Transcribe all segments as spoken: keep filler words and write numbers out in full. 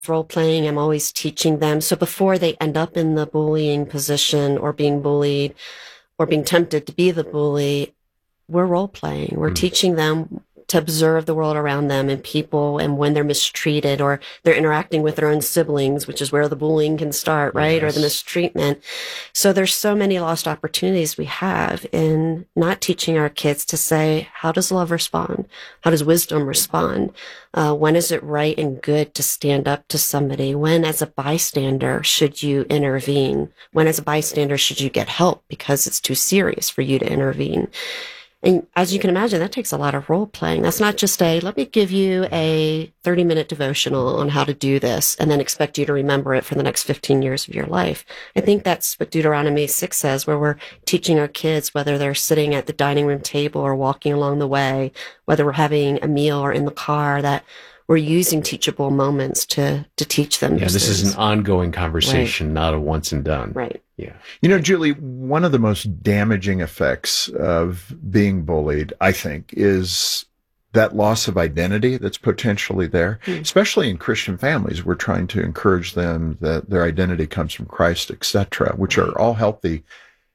role playing. I'm always teaching them. So before they end up in the bullying position or being bullied or being tempted to be the bully, we're role playing. We're mm. teaching them to observe the world around them and people, and when they're mistreated or they're interacting with their own siblings, which is where the bullying can start, right? Yes. Or the mistreatment. So there's so many lost opportunities we have in not teaching our kids to say, how does love respond? How does wisdom respond? Uh, when is it right and good to stand up to somebody? When, as a bystander, should you intervene? When, as a bystander, should you get help because it's too serious for you to intervene? And as you can imagine, that takes a lot of role playing. That's not just a, let me give you a thirty minute devotional on how to do this and then expect you to remember it for the next fifteen years of your life. I think that's what Deuteronomy six says, where we're teaching our kids, whether they're sitting at the dining room table or walking along the way, whether we're having a meal or in the car, that we're using teachable moments to to teach them. Yeah, this things. is an ongoing conversation, right. Not a once and done. Right. Yeah. You know, Julie, one of the most damaging effects of being bullied, I think, is that loss of identity that's potentially there, mm. especially in Christian families. We're trying to encourage them that their identity comes from Christ, et cetera, which are all healthy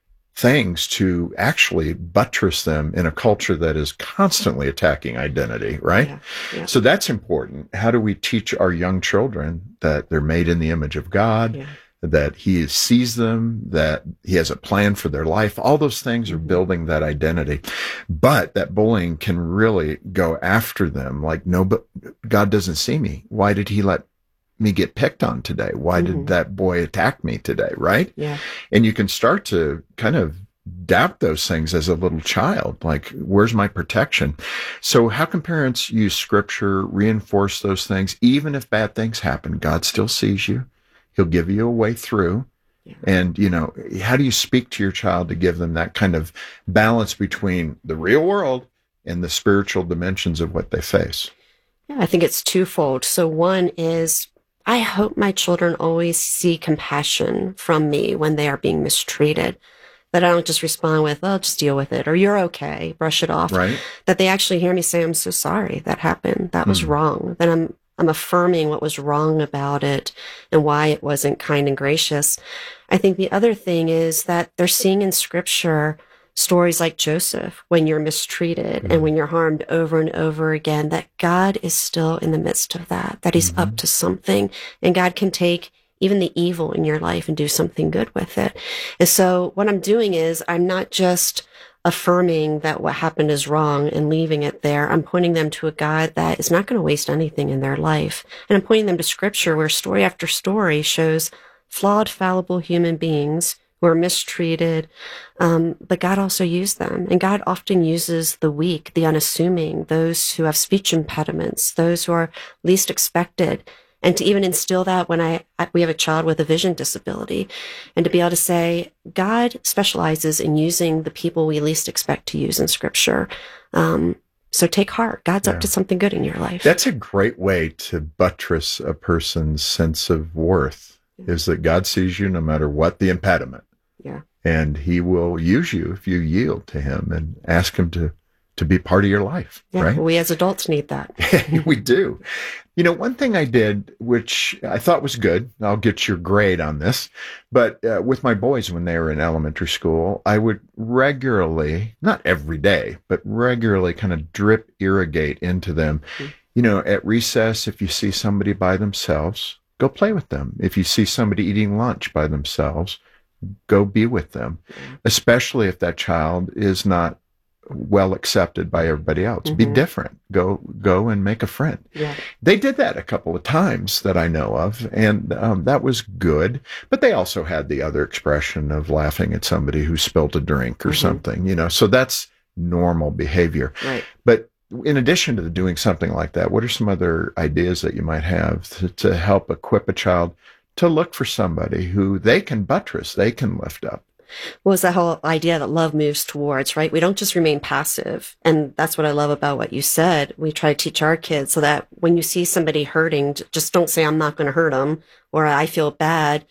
things to actually buttress them in a culture that is constantly attacking identity, right? Yeah, yeah. So that's important. How do we teach our young children that they're made in the image of God, yeah. that he sees them, that he has a plan for their life? All those things are building that identity. But that bullying can really go after them like, no, but God doesn't see me. Why did he let me get picked on today? Why mm-hmm. did that boy attack me today? Right? Yeah. And you can start to kind of doubt those things as a little child. Like, where's my protection? So how can parents use scripture, reinforce those things? Even if bad things happen, God still sees you. He'll give you a way through. Yeah. And, you know, how do you speak to your child to give them that kind of balance between the real world and the spiritual dimensions of what they face? Yeah, I think it's twofold. So one is, I hope my children always see compassion from me when they are being mistreated. That I don't just respond with, oh, just deal with it, or you're okay, brush it off. Right. That they actually hear me say, I'm so sorry that happened. That was mm. wrong. That I'm I'm affirming what was wrong about it and why it wasn't kind and gracious. I think the other thing is that they're seeing in scripture stories like Joseph, when you're mistreated mm-hmm. and when you're harmed over and over again, that God is still in the midst of that, that he's mm-hmm. up to something, and God can take even the evil in your life and do something good with it. And so what I'm doing is I'm not just affirming that what happened is wrong and leaving it there. I'm pointing them to a God that is not going to waste anything in their life. And I'm pointing them to scripture where story after story shows flawed, fallible human beings who are mistreated, um, but God also used them. And God often uses the weak, the unassuming, those who have speech impediments, those who are least expected. And to even instill that when I, we have a child with a vision disability, and to be able to say, God specializes in using the people we least expect to use in scripture. Um, so take heart. God's yeah. up to something good in your life. That's a great way to buttress a person's sense of worth, yeah. is that God sees you no matter what the impediment. Yeah. And he will use you if you yield to him and ask him to, to be part of your life. Yeah, right? We as adults need that. We do. You know, one thing I did, which I thought was good, I'll get your grade on this, but uh, with my boys when they were in elementary school, I would regularly, not every day, but regularly kind of drip irrigate into them. Mm-hmm. You know, at recess, if you see somebody by themselves, go play with them. If you see somebody eating lunch by themselves, go be with them, mm-hmm. especially if that child is not well accepted by everybody else. Mm-hmm. Be different. Go, go and make a friend. Yeah. They did that a couple of times that I know of, and um, that was good. But they also had the other expression of laughing at somebody who spilled a drink or mm-hmm. something, you know, so that's normal behavior. Right. But in addition to doing something like that, what are some other ideas that you might have to, to help equip a child to look for somebody who they can buttress, they can lift up? Well, it's that whole idea that love moves towards, right? We don't just remain passive. And that's what I love about what you said. We try to teach our kids so that when you see somebody hurting, just don't say, I'm not going to hurt them, or I feel bad,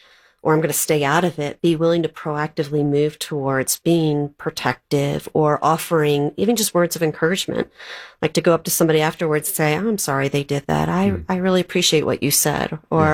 or I'm going to stay out of it, be willing to proactively move towards being protective or offering even just words of encouragement, like to go up to somebody afterwards and say, oh, I'm sorry they did that. I, mm. I really appreciate what you said. Or